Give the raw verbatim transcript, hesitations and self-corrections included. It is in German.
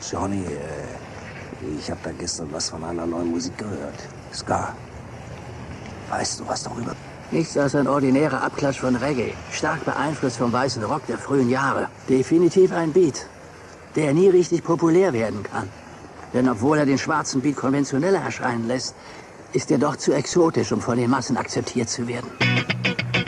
Johnny, äh, ich habe da gestern was von einer neuen Musik gehört. Ska. Weißt du was darüber? Nichts als ein ordinärer Abklatsch von Reggae. Stark beeinflusst vom weißen Rock der frühen Jahre. Definitiv ein Beat, der nie richtig populär werden kann. Denn obwohl er den schwarzen Beat konventioneller erscheinen lässt, ist er doch zu exotisch, um von den Massen akzeptiert zu werden.